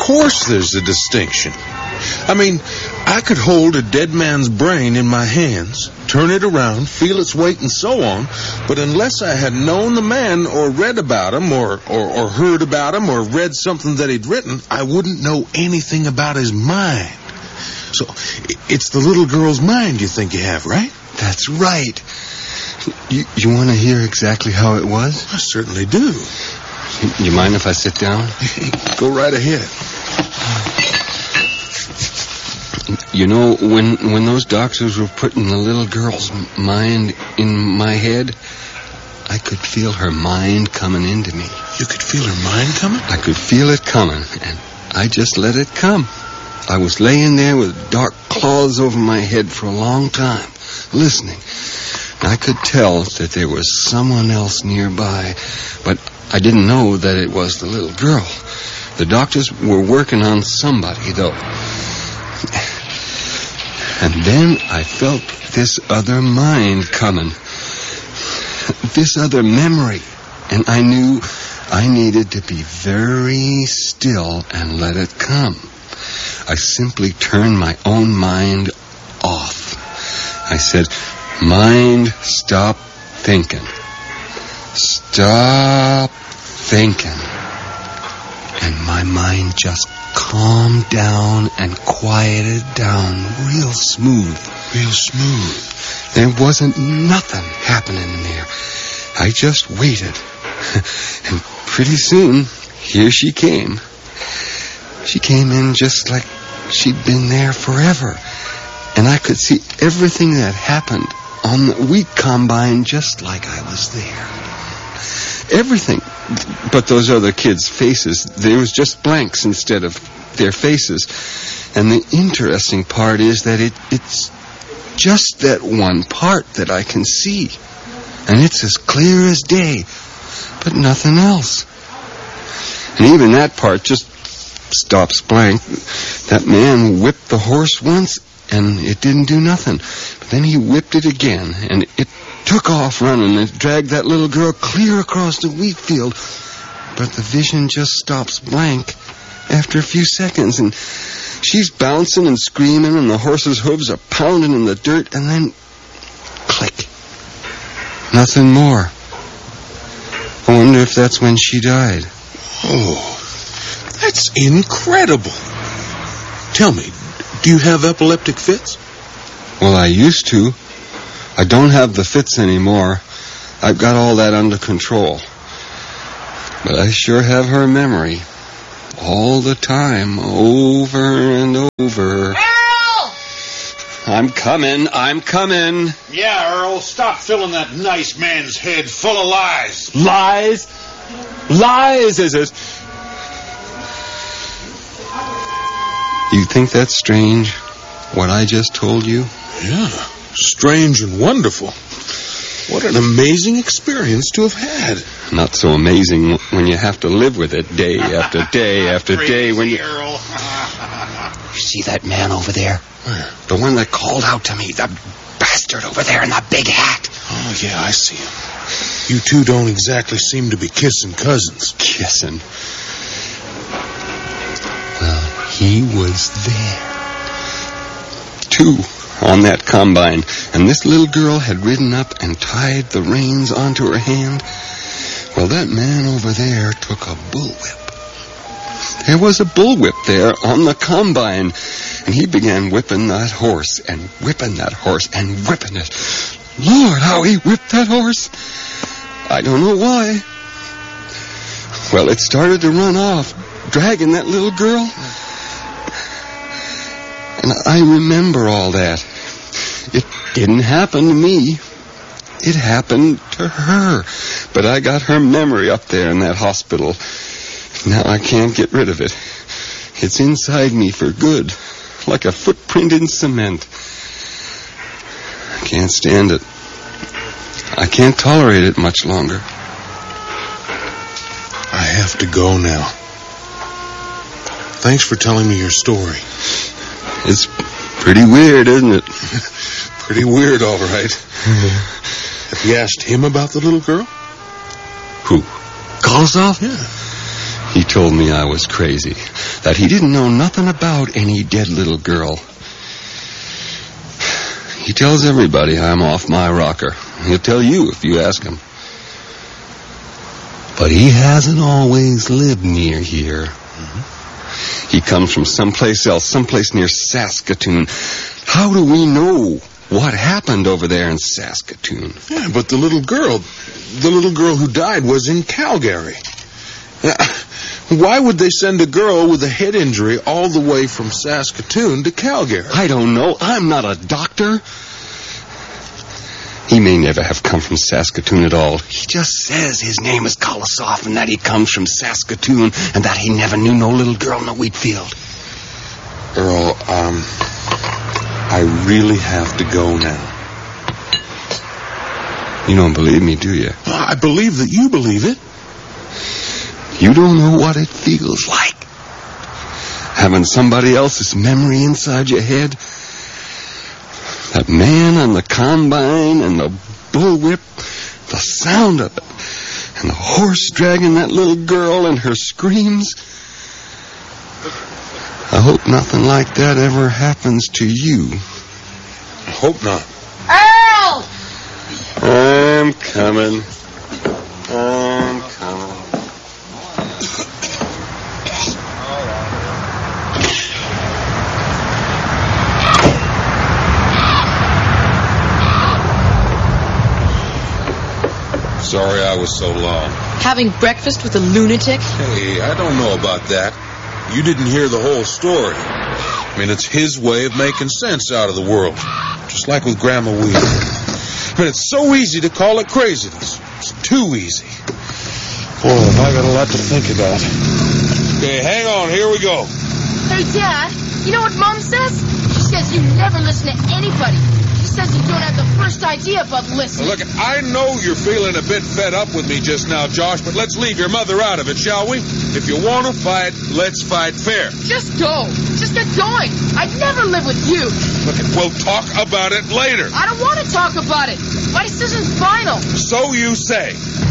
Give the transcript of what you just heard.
course there's a distinction. I mean, I could hold a dead man's brain in my hands, turn it around, feel its weight and so on, but unless I had known the man or read about him or heard about him or read something that he'd written, I wouldn't know anything about his mind. So, it's the little girl's mind you think you have, right? That's right. You want to hear exactly how it was? I certainly do. You mind if I sit down? Go right ahead. You know, when those doctors were putting the little girl's mind in my head, I could feel her mind coming into me. You could feel her mind coming? I could feel it coming, and I just let it come. I was laying there with dark cloths over my head for a long time, listening. I could tell that there was someone else nearby, but I didn't know that it was the little girl. The doctors were working on somebody, though. And then I felt this other mind coming, this other memory, and I knew I needed to be very still and let it come. I simply turned my own mind off. I said, "Mind, stop thinking. Stop thinking." And my mind just calmed down and quieted down real smooth. Real smooth. There wasn't nothing happening in there. I just waited. And pretty soon, here she came. She came in just like she'd been there forever. And I could see everything that happened on the wheat combine just like I was there. Everything. But those other kids' faces, there was just blanks instead of their faces. And the interesting part is that it's just that one part that I can see. And it's as clear as day, but nothing else. And even that part just stops blank. That man whipped the horse once, and it didn't do nothing. But then he whipped it again, and it took off running and dragged that little girl clear across the wheat field. But the vision just stops blank after a few seconds, and she's bouncing and screaming, and the horse's hooves are pounding in the dirt, and then click. Nothing more. I wonder if that's when she died. Oh, that's incredible. Tell me, do you have epileptic fits? Well, I used to. I don't have the fits anymore. I've got all that under control. But I sure have her memory. All the time, over and over. Earl! I'm coming. Yeah, Earl, stop filling that nice man's head full of lies. Lies? Lies, is it? You think that's strange, what I just told you? Yeah, strange and wonderful. What an amazing experience to have had. Not so amazing when you have to live with it day after day after day. When you Earl. You see that man over there? Where? The one that called out to me, the bastard over there in the big hat. Oh, yeah, I see him. You two don't exactly seem to be kissing cousins. Kissing. Well, he was there. 2 on that combine, and this little girl had ridden up and tied the reins onto her hand. Well, that man over there took a bullwhip. There was a bullwhip there on the combine, and he began whipping that horse and whipping that horse and whipping it. Lord, how he whipped that horse! I don't know why. Well, it started to run off, dragging that little girl. And I remember all that. It didn't happen to me. It happened to her. But I got her memory up there in that hospital. Now I can't get rid of it. It's inside me for good, like a footprint in cement. I can't stand it. I can't tolerate it much longer. I have to go now. Thanks for telling me your story. It's pretty weird, isn't it? Pretty weird, all right. Have you asked him about the little girl? Who? Kolosov? Yeah. He told me I was crazy, that he didn't know nothing about any dead little girl. He tells everybody I'm off my rocker. He'll tell you if you ask him. But he hasn't always lived near here. Mm-hmm. He comes from someplace else, someplace near Saskatoon. How do we know what happened over there in Saskatoon? Yeah, but the little girl who died was in Calgary. Why would they send a girl with a head injury all the way from Saskatoon to Calgary? I don't know. I'm not a doctor. He may never have come from Saskatoon at all. He just says his name is Kolosov and that he comes from Saskatoon and that he never knew no little girl in the wheat field. Earl, I really have to go now. You don't believe me, do you? I believe that you believe it. You don't know what it feels like. Having somebody else's memory inside your head. That man on the combine and the bullwhip, the sound of it, and the horse dragging that little girl and her screams. I hope nothing like that ever happens to you. I hope not. Earl! I'm coming. I'm coming. Sorry I was so long. Having breakfast with a lunatic? Hey, I don't know about that. You didn't hear the whole story. I mean, it's his way of making sense out of the world. Just like with Grandma Weed. I mean, it's so easy to call it craziness. It's too easy. Boy, have I got a lot to think about. Okay, hang on. Here we go. Hey, Dad, you know what Mom says? She says you never listen to anybody. She says you don't have the first idea about listening. Look, I know you're feeling a bit fed up with me just now, Josh, but let's leave your mother out of it, shall we? If you want to fight, let's fight fair. Just go. Just get going. I'd never live with you. Look, we'll talk about it later. I don't want to talk about it. My decision's final. So you say.